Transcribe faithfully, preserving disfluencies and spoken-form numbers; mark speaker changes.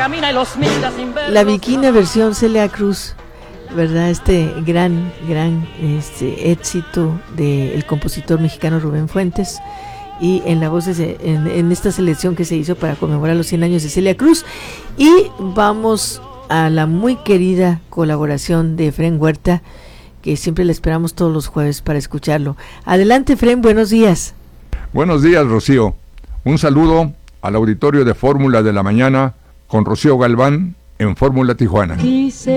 Speaker 1: camina y los mira sin ver.
Speaker 2: La Bikina versión Celia Cruz, ¿verdad? Este gran, gran este, éxito del compositor mexicano Rubén Fuentes, y en la voz de, en, en esta selección que se hizo para conmemorar los cien años de Celia Cruz. Y vamos a la muy querida colaboración de Efrén Huerta, que siempre le esperamos todos los jueves para escucharlo. Adelante, Efrén, buenos días.
Speaker 3: Buenos días, Rocío. Un saludo al auditorio de Fórmula de la Mañana con Rocío Galván en Fórmula Tijuana.